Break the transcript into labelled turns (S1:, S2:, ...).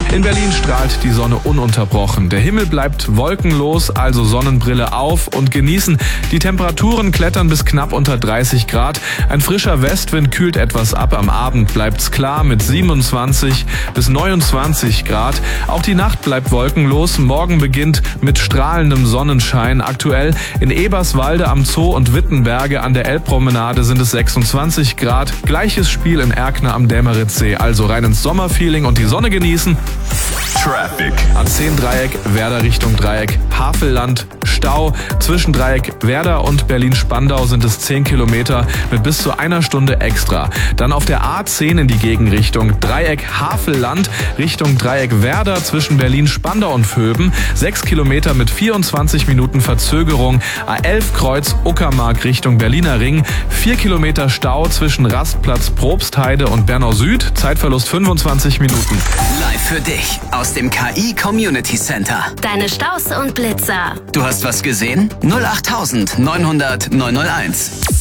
S1: In Berlin strahlt die Sonne ununterbrochen. Der Himmel bleibt wolkenlos, also Sonnenbrille auf und genießen. Die Temperaturen klettern bis knapp unter 30 Grad. Ein frischer Westwind kühlt etwas ab. Am Abend bleibt's klar mit 27 bis 29 Grad. Auch die Nacht bleibt wolkenlos. Morgen beginnt mit strahlendem Sonnenschein. Aktuell in Eberswalde am Zoo und Wittenberge an der Elbpromenade sind es 26 Grad. Gleiches Spiel in Erkner am Dämeritzsee. Also rein ins Sommerfeeling und die Sonne genießen.
S2: Traffic.
S1: A10-Dreieck, Werder Richtung Dreieck, Havelland, Stau. Zwischen Dreieck Werder und Berlin-Spandau sind es 10 Kilometer mit bis zu einer Stunde extra. Dann auf der A10 in die Gegenrichtung Dreieck Havelland Richtung Dreieck Werder zwischen Berlin-Spandau und Vöben. 6 Kilometer mit 24 Minuten Verzögerung. A11 Kreuz Uckermark Richtung Berliner Ring. 4 Kilometer Stau zwischen Rastplatz Probstheide und Bernau Süd. Zeitverlust 25 Minuten.
S3: Live für dich aus dem KI Community Center.
S4: Deine Staus und Blitzer.
S3: Du hast was gesehen? 08900 901.